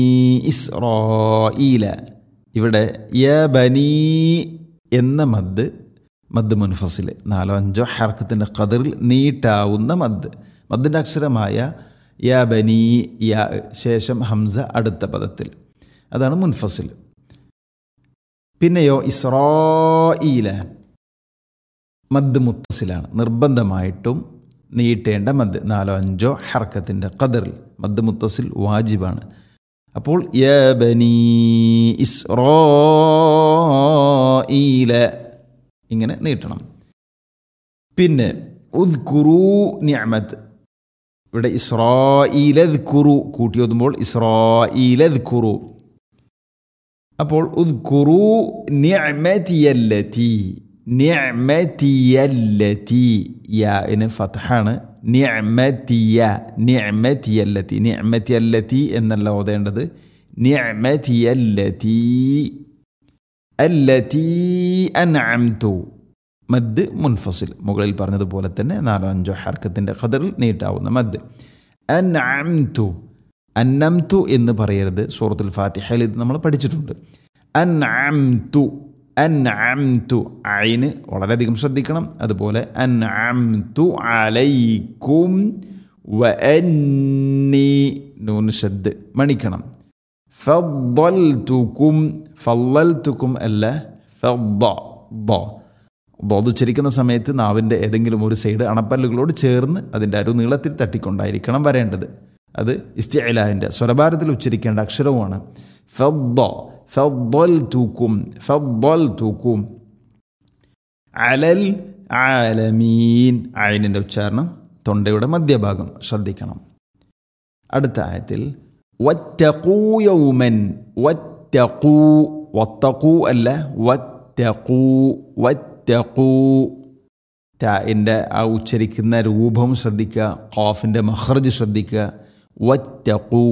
ഇസ്രായീല. ഇവിടെ യാ ബനീ എന്ന മദ് മുൻഫസിൽ 4-5 ഹർക്കത്തിൻ്റെ ഖദറിൽ നീട്ടാവുന്ന മദ്ദിൻ്റെ അക്ഷരമായ യാ ബനീ, യാ ശേഷം ഹംസ അടുത്ത പദത്തിൽ, അതാണ് മുൻഫസിൽ. പിന്നെയോ ഇസ്രായീല മദ് മുത്തസിലാണ്, നിർബന്ധമായിട്ടും നീട്ടേണ്ട മദ് 4-5 ഹർക്കത്തിൻ്റെ ഖദറിൽ. മദ് മുത്തസിൽ വാജിബാണ്. അപ്പോൾ യാ ബനീ ഇസ്രായീല ഇങ്ങനെ നീട്ടണം. പിന്നെ ഉദ്കുറു നിഅമത്ത്, ഇവിടെ ഇസ്രായീലദ്കുറു കൂട്ടി ഓതുമ്പോൾ ഇസ്രായീലദ്കുറു. അപ്പോൾ ഉദ്കുറു നിഅമതിയല്ലതി, നിഅമതിയല്ലതി യാഇന് ഫത്ഹാണ്. നിഅമതിയല്ലതി എന്നല്ല ഓതേണ്ടത്. നിഅമതിയല്ലതി അല്ലതി അൻഅംതു മദ് മുൻഫസിൽ, മുകളിൽ പറഞ്ഞതുപോലെ തന്നെ 4-5 ഹർക്കത്തിൻ്റെ ഖദറിൽ നീട്ടാവുന്ന മദ്. അന്നംതു എന്ന് പറയരുത്. സൂറത്തുൽ ഫാത്തിഹയിൽ ഇത് നമ്മൾ പഠിച്ചിട്ടുണ്ട്. അൻഅംതു ഐന് വളരെയധികം ശ്രദ്ധിക്കണം. അതുപോലെ അൻഅംതു അലൈക്കും വഅന്നി നൂൻ ഷദ് മണിക്കണം. ഫളൽതുക്കും അല്ല ഉച്ചരിക്കുന്ന സമയത്ത് നാവിൻ്റെ ഏതെങ്കിലും ഒരു സൈഡ് അണപ്പല്ലുകളോട് ചേർന്ന് അതിൻ്റെ നീളത്തിൽ തട്ടിക്കൊണ്ടായിരിക്കണം വരേണ്ടത്. അത് ഇസ്തിഅലാഹിൻ്റെ സ്വരഭാരത്തിൽ ഉച്ചരിക്കേണ്ട അക്ഷരവുമാണ്. ഫളൽതുക്കും അലൽ ആലമീൻ. ഐനിൻ്റെ ഉച്ചാരണം തൊണ്ടയുടെ മധ്യഭാഗം ശ്രദ്ധിക്കണം. അടുത്ത ആയത്തിൽ വത്തഖൂ യൗമൻ, വത്തഖൂ അല്ല വത്തഖൂ താഇൻ്റെ ആ ഉച്ചരിക്കുന്ന രൂപം ശ്രദ്ധിക്കുക, ഖാഫിൻ്റെ മഖ്റജ് ശ്രദ്ധിക്കുക. വത്തഖൂ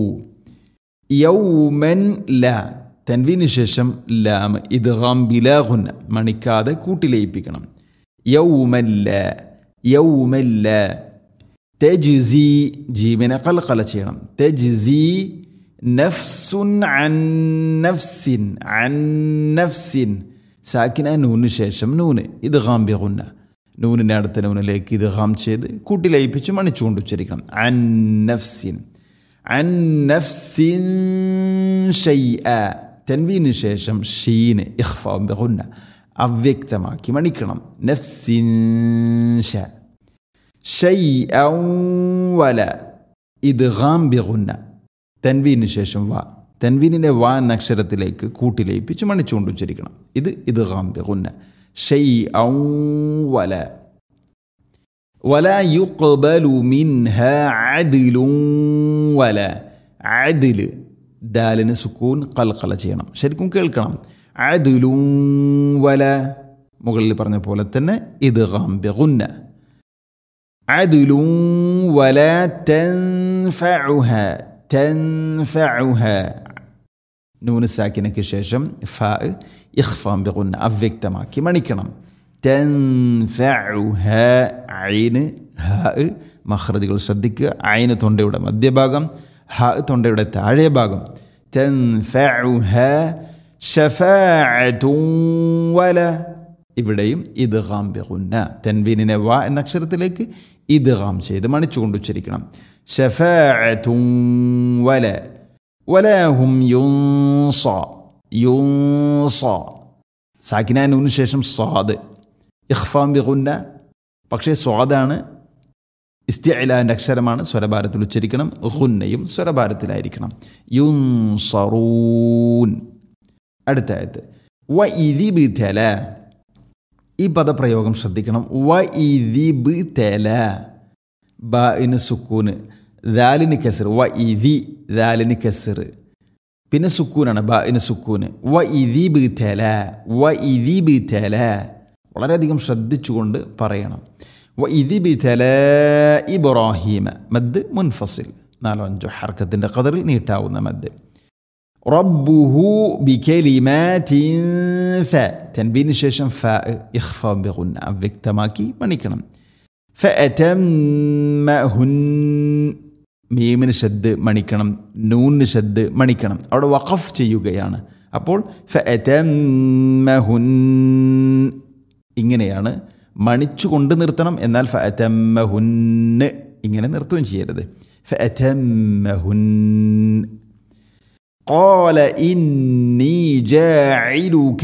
യൗമൻ ല, തൻവീന് ശേഷം ലാം ഇദ്ഗാം ബിലാ ഗുന്ന, മണിക്കാതെ കൂട്ടിലയിപ്പിക്കണം. യൗമല്ല തജ്സി, ജീമിനെ ഖൽഖല ചെയ്യണം. തജ്സി നഫ്സുൻ അൻ നഫ്സിൻ, സാക്കിന നൂന് ശേഷം നൂന് ഇദ്ഗാം ബി ഗുന്ന, നൂനിനെ അടുത്ത നൂനിലേക്ക് ഇദ്ഗാം ചെയ്ത് കൂട്ടിലയിപ്പിച്ച് മണിച്ചുകൊണ്ട് ഉച്ചരിക്കണം. അൻ നഫ്സിൻ ഷൈഅ, തൻവീന് ശേഷം ഷീന് ഇഖ്ഫാ ബി ഗുന്ന, അവ്യക്തമാക്കി മണിക്കണം. നഫ്സിൻ ഷൈഅൻ വല ഇദ്ഗാം ബി ഗുന്ന, തൻവീന് ശേഷം വ, തൻവീനിനെ വ എന്ന അക്ഷരത്തിലേക്ക് കൂട്ടിലയിപ്പിച്ച് മണിച്ചുകൊണ്ട് ഉച്ചരിക്കണം. ഇത് ഇദ്ഗാം ബി ഗുന്ന. ഷൈഅൻ വല യുഖ്ബലു മിൻഹാ അദ്ലുൻ വല, അദ്ല് ദാലിന് സുക്കൂൻ ഖൽഖല ചെയ്യണം, ശരിക്കും കേൾക്കണം. അദ്ലുൻ വല, മുകളിൽ പറഞ്ഞ പോലെ തന്നെ ഇദ്ഗാം ബി ഗുന്ന. അദ്ലുൻ വല തൻഫഉഹ, നൂന് സാക്കിനയ്ക്ക് ശേഷം ഫാ ഇഖ്ഫാ ബി ഗുന്ന, അവ്യക്തമാക്കി മണിക്കണം. തൻഫഉഹ ഐന് ഹ മഖ്റജുകൾ ശ്രദ്ധിക്കുക. ഐന് തൊണ്ടയുടെ മധ്യഭാഗം, ഹ തൊണ്ടയുടെ താഴെ ഭാഗം. തൻഫഉഹ ശഫാഅതുൻ വല, ഇവിടെയും ഇദ്ഗാം ബി ഗുന്ന, തൻവീനിനെ വ എന്ന അക്ഷരത്തിലേക്ക് ഇദ്ഗാം ചെയ്ത് മണിച്ചുകൊണ്ട് ഉച്ചരിക്കണം. ശഫാഅതുൻ വല വലഹും യുൻസ, സാക്കിന നൂന് ശേഷം സ്വാദ് ഇഖ്ഫാ ബി ഗുന്ന, പക്ഷേ സ്വാദാണ് ഇസ്തിഅലാന്റെ അക്ഷരമാണ്, സ്വരഭാരത്തിൽ ഉച്ചരിക്കണം. ഗുന്നയും സ്വരഭാരത്തിലായിരിക്കണം. യുൻസറൂൻ. അടുത്ത ആയത്ത് വഇദിബ്തല, ഈ പദപ്രയോഗം ശ്രദ്ധിക്കണം. വഇദിബ്തല, ബാഇന് സുക്കൂന്, ദാലിന് കസ്ർ, വഇദി ദാലിന് കസ്ർ, പിന്നെ സുക്കൂനാണ് ബാഇന് സുക്കൂന്. വഇദിബ്തല വളരെയധികം ശ്രദ്ധിച്ചുകൊണ്ട് പറയണം. വഇദിബ്തല ഇബ്രാഹീമ, മദ് മുൻഫസിൽ 4-5 ഹർക്കത്തിൻ്റെ ഖദറിൽ നീട്ടാവുന്ന മദ്. റബ്ബുഹു ബികലിമാതിൻ ഫ, തൻവീന് ശേഷം ഫ ഇഖ്ഫാ ബി ഗുന്ന, അവ്യക്തമാക്കി മണിക്കണം. ഫഅതമ്മഹുൻ, മീമിന് ഷദ് മണിക്കണം, നൂനിന് ഷദ് മണിക്കണം. അവിടെ വഖഫ് ചെയ്യുകയാണ്. അപ്പോൾ ഫഅതമ്മഹുൻ ഇങ്ങനെയാണ് മണിച്ചു കൊണ്ട് നിർത്തണം. എന്നാൽ ഫഅതമ്മഹുൻ ഇങ്ങനെ നിർത്തുകയും ചെയ്യരുത്. ഫഅതമ്മഹുൻ. ഖാല ഇന്നി ജാഇലുക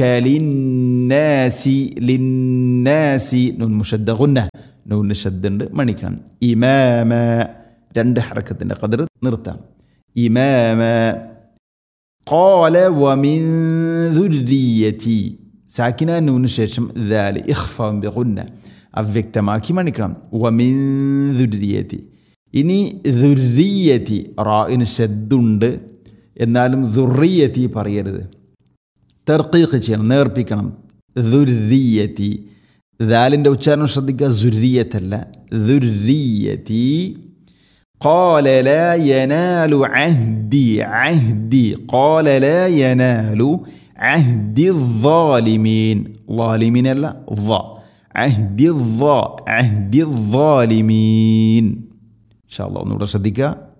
ലിന്നാസി നൂൻ മുഷദ്ദ ഗുന്ന, നൂനിന് ഷദ് ഉണ്ട് മണിക്കണം. ഇമാമ 2 ഹറക്കത്തിൻ്റെ ഖദർ നിർത്താം. ഇമാമ. ഖാല വമിൻ ദുർരിയതി സാക്കിന നൂന് ശേഷം ദാൽ ഇഖ്ഫാ ബിഗുന്ന അവ്യക്തമാക്കി മണിക്കണം. വമിൻ ദുർരിയതി. ഇനി ദുർരിയതി റാഇന് ഷദ്ദുണ്ട്, എന്നാലും ദുർരിയതി പറയരുത്, തർഖീഖ് ചെയ്യണം, നേർപ്പിക്കണം. ദുർരിയതി. ദാലിൻ്റെ ഉച്ചാരണം ശ്രദ്ധിക്കുക, സുരിയത്തല്ല, ദുർരിയതി. قال لا ينال عهدي قال لا ينال عهد الظالمين ظالمين لا عهد الظالمين إن شاء الله نور صديقة.